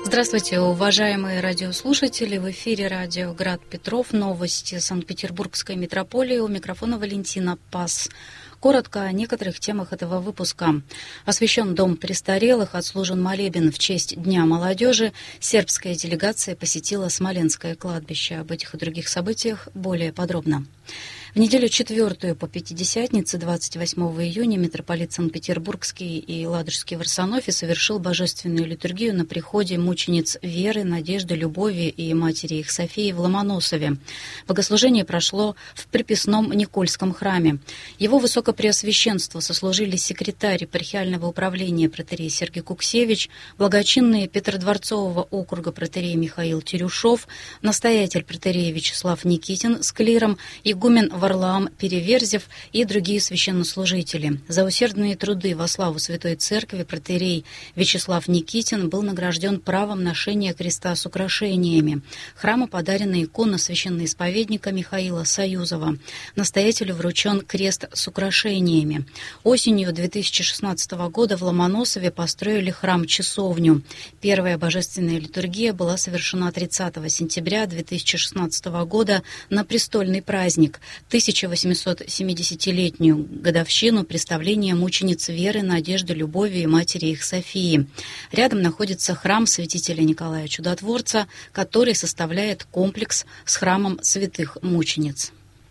Здравствуйте, уважаемые радиослушатели. В эфире радио «Град Петров». Новости Санкт-Петербургской митрополии. У микрофона Валентина Пас. Коротко о некоторых темах этого выпуска. Освящен дом престарелых, отслужен молебен в честь Дня молодежи. Сербская делегация посетила Смоленское кладбище. Об этих и других событиях более подробно. В неделю 4 по Пятидесятнице, 28 июня, митрополит Санкт-Петербургский и Ладожский в Варсонофе совершил божественную литургию на приходе мучениц Веры, Надежды, Любови и матери их Софии в Ломоносове. Богослужение прошло в приписном Никольском храме. Его высокопреосвященство сослужили секретарь епархиального управления протоиерей Сергий Куксевич, благочинные Петродворцового округа протоиерей Михаил Терюшов, настоятель протоиерей Вячеслав Никитин с клиром, игумен Варлаам Переверзев и другие священнослужители. За усердные труды во славу Святой Церкви протоиерей Вячеслав Никитин был награжден правом ношения креста с украшениями. Храму подарена икона священноисповедника Михаила Союзова. Настоятелю вручен крест с украшениями. Осенью 2016 года в Ломоносове построили храм-часовню. Первая божественная литургия была совершена 30 сентября 2016 года на престольный праздник, 1870-летнюю годовщину представления мучениц Веры, Надежды, Любови и матери их Софии. Рядом находится храм святителя Николая Чудотворца, который составляет комплекс с храмом святых мучениц.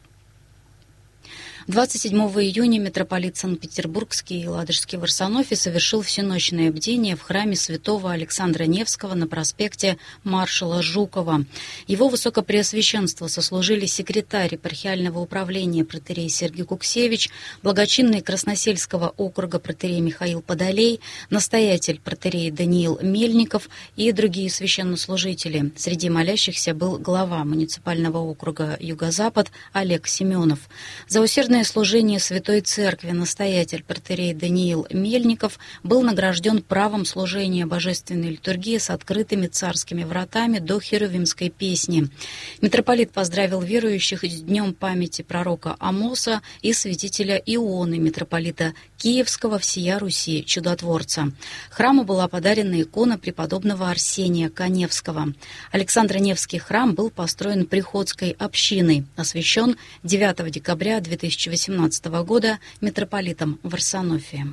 27 июня митрополит Санкт-Петербургский и Ладожский в Варсонофе совершил всеночное бдение в храме святого Александра Невского на проспекте маршала Жукова. Его высокопреосвященство сослужили секретарь епархиального управления протоиерей Сергий Куксевич, благочинный Красносельского округа протоиерей Михаил Подолей, настоятель протоиерей Даниил Мельников и другие священнослужители. Среди молящихся был глава муниципального округа Юго-Запад Олег Семенов. За усердное служение Святой Церкви настоятель протоиерей Даниил Мельников был награжден правом служения божественной литургии с открытыми царскими вратами до херувимской песни. Митрополит поздравил верующих с днем памяти пророка Амоса и святителя Ионы, митрополита Киевского всея Руси Чудотворца. Храму была подарена икона преподобного Арсения Каневского. Александро-Невский храм был построен приходской общиной, освящен 9 декабря 2018 года митрополитом в Варсонофе.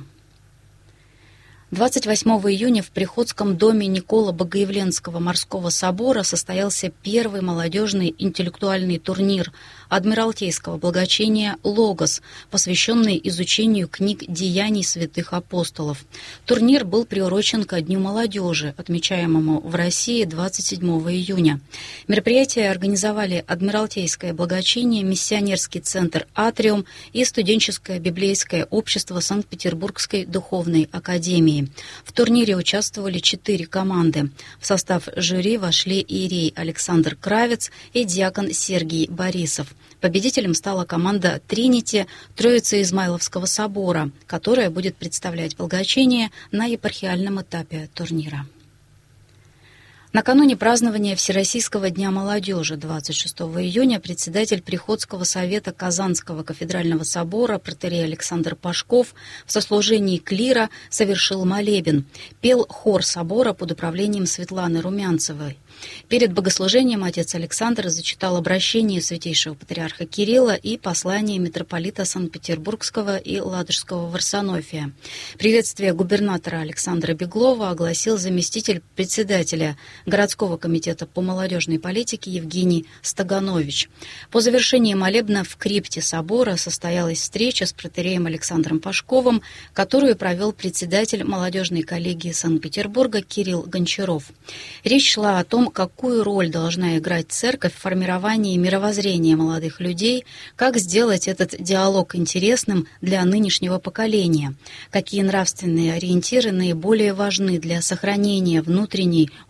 28 июня в Приходском доме Никола Богоявленского морского собора состоялся первый молодежный интеллектуальный турнир Адмиралтейского благочиния «Логос», посвященный изучению книг деяний святых апостолов. Турнир был приурочен ко Дню молодежи, отмечаемому в России 27 июня. Мероприятие организовали Адмиралтейское благочиние, Миссионерский центр «Атриум» и студенческое библейское общество Санкт-Петербургской духовной академии. В турнире участвовали 4 команды. В состав жюри вошли иерей Александр Кравец и диакон Сергий Борисов. Победителем стала команда «Тринити» Троицы Измайловского собора, которая будет представлять благочиние на епархиальном этапе турнира. Накануне празднования Всероссийского дня молодежи 26 июня председатель Приходского совета Казанского кафедрального собора протоиерей Александр Пашков в сослужении клира совершил молебен. Пел хор собора под управлением Светланы Румянцевой. Перед богослужением отец Александр зачитал обращение святейшего патриарха Кирилла и послание митрополита Санкт-Петербургского и Ладожского в Варсонофе. Приветствие губернатора Александра Беглова огласил заместитель председателя городского комитета по молодежной политике Евгений Стаганович. По завершении молебна в крипте собора состоялась встреча с протоиереем Александром Пашковым, которую провел председатель молодежной коллегии Санкт-Петербурга Кирилл Гончаров. Речь шла о том, какую роль должна играть церковь в формировании мировоззрения молодых людей, как сделать этот диалог интересным для нынешнего поколения, какие нравственные ориентиры наиболее важны для сохранения внутренней устойчивости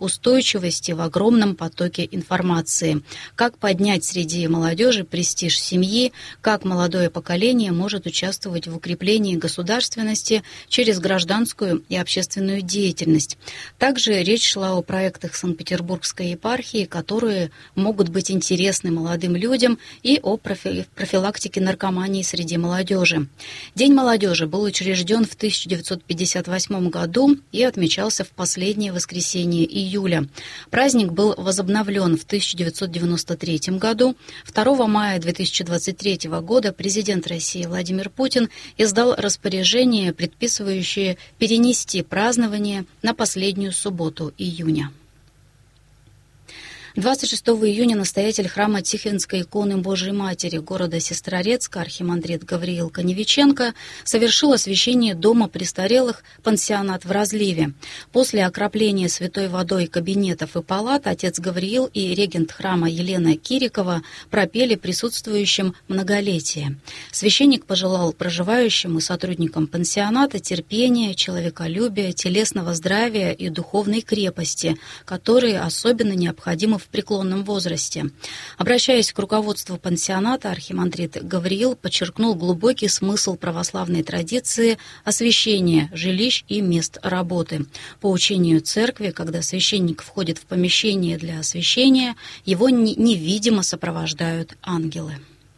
устойчивости в огромном потоке информации, как поднять среди молодежи престиж семьи, как молодое поколение может участвовать в укреплении государственности через гражданскую и общественную деятельность. Также речь шла о проектах Санкт-Петербургской епархии, которые могут быть интересны молодым людям, и о профилактике наркомании среди молодежи. День молодежи был учрежден в 1958 году и отмечался в последнее воскресенье июля. Праздник был возобновлен в 1993 году. 2 мая 2023 года президент России Владимир Путин издал распоряжение, предписывающее перенести празднование на последнюю субботу июня. 26 июня настоятель храма Тихвинской иконы Божией Матери города Сестрорецка архимандрит Гавриил Коневиченко совершил освящение дома престарелых «Пансионат в Разливе». После окропления святой водой кабинетов и палат отец Гавриил и регент храма Елена Кирикова пропели присутствующим многолетие. Священник пожелал проживающим и сотрудникам пансионата терпения, человеколюбия, телесного здравия и духовной крепости, которые особенно необходимы в преклонном возрасте. Обращаясь к руководству пансионата, архимандрит Гавриил подчеркнул глубокий смысл православной традиции освящения жилищ и мест работы. По учению церкви, когда священник входит в помещение для освящения, его невидимо сопровождают ангелы.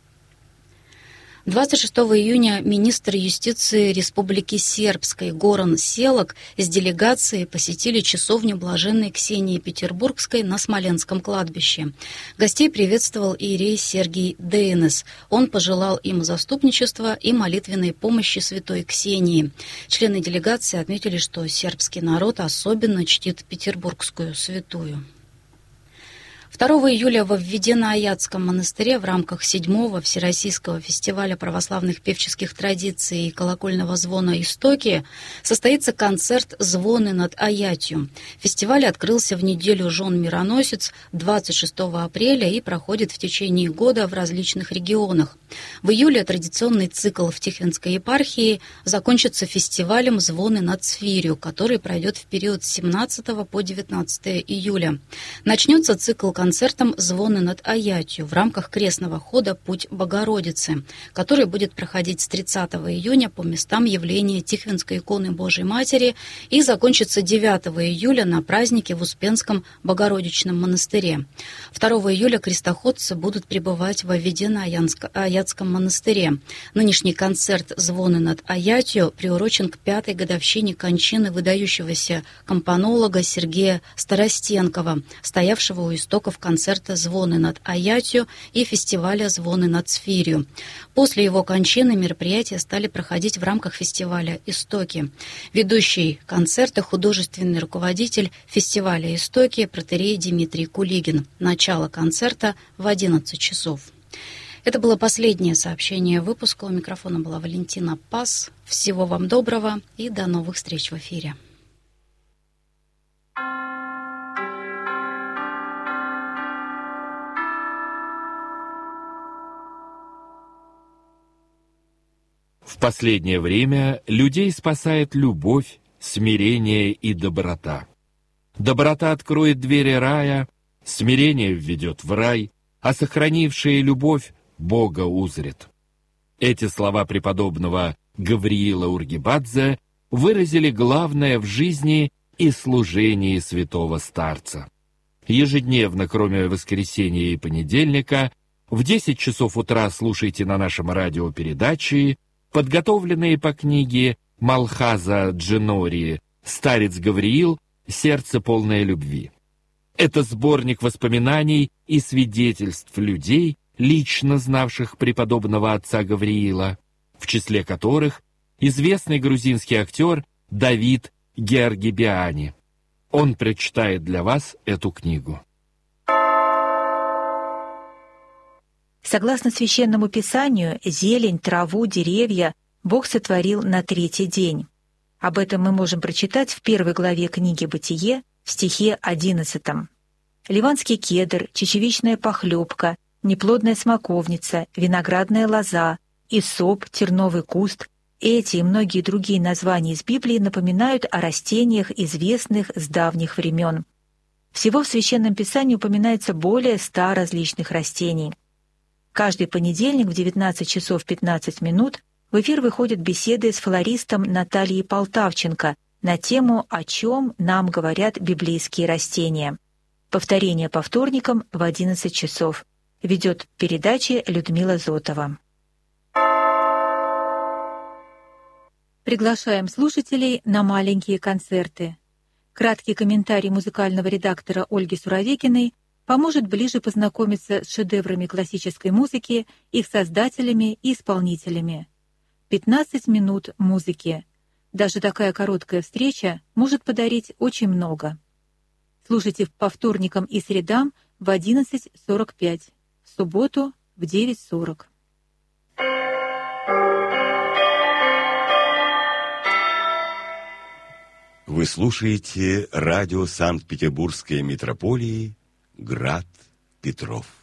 26 июня министр юстиции Республики Сербской Горан Селак с делегацией посетили часовню блаженной Ксении Петербургской на Смоленском кладбище. Гостей приветствовал иерей Сергий Дейнес. Он пожелал им заступничества и молитвенной помощи святой Ксении. Члены делегации отметили, что сербский народ особенно чтит петербургскую святую. 2 июля во Введенно-Аятском монастыре в рамках 7-го Всероссийского фестиваля православных певческих традиций и колокольного звона «Истоки» состоится концерт «Звоны над Аятью». Фестиваль открылся в неделю Жен-Мироносец 26 апреля и проходит в течение года в различных регионах. В июле традиционный цикл в Тихвинской епархии закончится фестивалем «Звоны над Сфирью», который пройдет в период с 17 по 19 июля. Начнется цикл концертом «Звоны над Аятью» в рамках крестного хода «Путь Богородицы», который будет проходить с 30 июня по местам явления Тихвинской иконы Божией Матери и закончится 9 июля на празднике в Успенском Богородичном монастыре. 2 июля крестоходцы будут пребывать во Введенно-Аятском монастыре. Нынешний концерт «Звоны над Аятью» приурочен к 5-й годовщине кончины выдающегося компонолога Сергея Старостенкова, стоявшего у истоков концерта «Звоны над Аятью» и фестиваля «Звоны над Сфирью». После его кончины мероприятия стали проходить в рамках фестиваля «Истоки». Ведущий концерта художественный руководитель фестиваля «Истоки» протоиерей Дмитрий Кулигин. Начало концерта в 11 часов. Это было последнее сообщение выпуска. У микрофона была Валентина Пас. Всего вам доброго и до новых встреч в эфире. В последнее время людей спасает любовь, смирение и доброта. Доброта откроет двери рая, смирение введет в рай, а сохранившая любовь Бога узрит. Эти слова преподобного Гавриила Ургибадзе выразили главное в жизни и служении святого старца. Ежедневно, кроме воскресенья и понедельника, в 10 часов утра слушайте на нашем радио передачи, подготовленные по книге Малхаза Дженори «Старец Гавриил. Сердце полное любви». Это сборник воспоминаний и свидетельств людей, лично знавших преподобного отца Гавриила, в числе которых известный грузинский актер Давид Георгибиани. Он прочитает для вас эту книгу. Согласно Священному Писанию, зелень, траву, деревья Бог сотворил на 3-й день. Об этом мы можем прочитать в 1 главе книги «Бытие» в стихе 11. Ливанский кедр, чечевичная похлебка, неплодная смоковница, виноградная лоза, исоп, терновый куст — эти и многие другие названия из Библии напоминают о растениях, известных с давних времен. Всего в Священном Писании упоминается более 100 различных растений. Каждый понедельник в 19 часов 15 минут в эфир выходят беседы с флористом Натальей Полтавченко на тему «О чем нам говорят библейские растения». Повторение по вторникам в 11 часов. Ведет передачи Людмила Зотова. Приглашаем слушателей на маленькие концерты. Краткий комментарий музыкального редактора Ольги Суровикиной поможет ближе познакомиться с шедеврами классической музыки, их создателями и исполнителями. 15 минут музыки. Даже такая короткая встреча может подарить очень много. Слушайте по вторникам и средам в 11:45, в субботу в 9:40. Вы слушаете радио Санкт-Петербургской митрополии «Град Петров».